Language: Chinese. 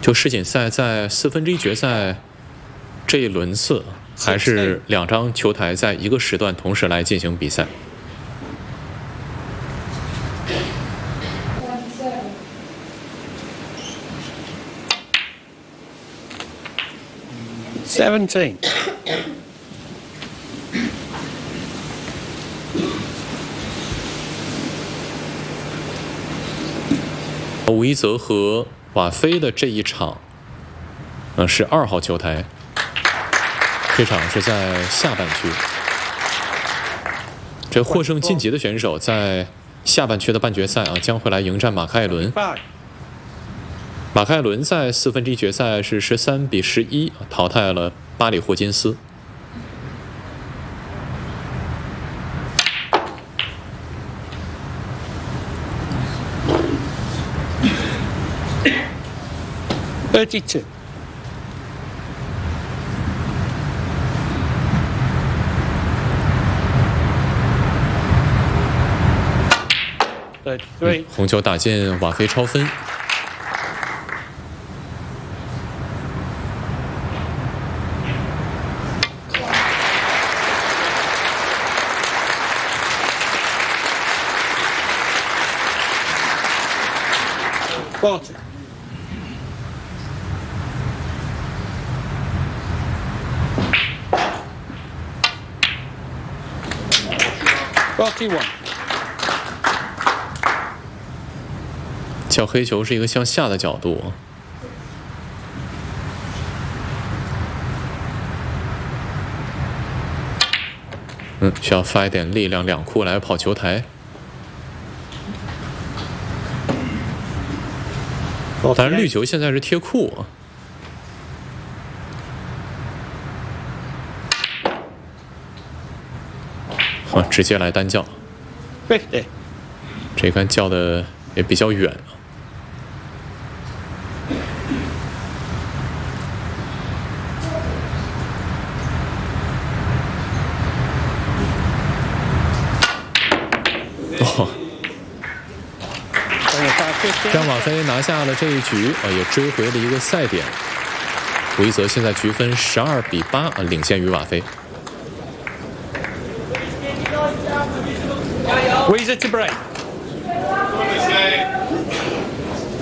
就世锦赛在1/4决赛这一轮次，还是2张球台在一个时段同时来进行比赛。 17. 吴一泽和瓦菲的这一场，是2号球台，这场是在下半区。这获胜晋级的选手在下半区的半决赛将会来迎战马克艾伦。马克艾伦在1/4决赛是13比11淘汰了巴里霍金斯。 32. 33. 红球打进瓦菲超分。 40. 41. 叫黑球是一个向下的角度。需要发一点力量，两库来跑球台。但是绿球现在是贴库。直接来单叫。 50. 这杆叫的也比较远。让瓦菲拿下了这一局，也追回了一个赛点。吴一泽现在局分12比8，领先于瓦菲。 Weezer to break.